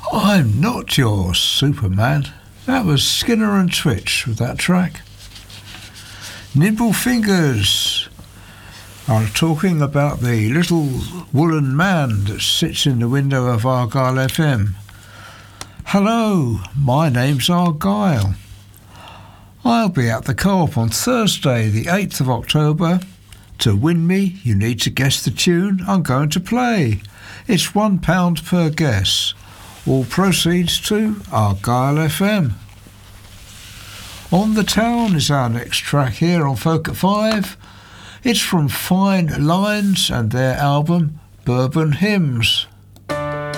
I'm not your Superman. That was Skinner and Twitch with that track. Nimble Fingers are talking about the little woolen man that sits in the window of Argyle FM. Hello, my name's Argyle. I'll be at the Co-op on Thursday, the 8th of October. To win me, you need to guess the tune I'm going to play. It's £1 per guess. All proceeds to Argyle FM. On the Town is our next track here on Folk at 5. It's from Fine Lines and their album Bourbon Hymns.